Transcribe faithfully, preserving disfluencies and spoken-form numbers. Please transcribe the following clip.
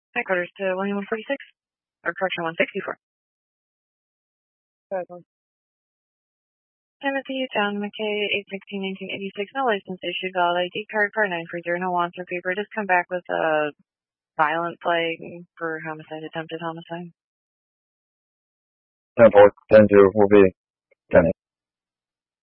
Headquarters to William one forty-six, or correction one sixty-four. Second. Timothy John McKay, eight sixteen nineteen eighty-six, no license issued, valid I D card, part nine four zero, no wants or paper. Just come back with a violent flag for homicide, attempted homicide. ten four, ten two will be ten eight.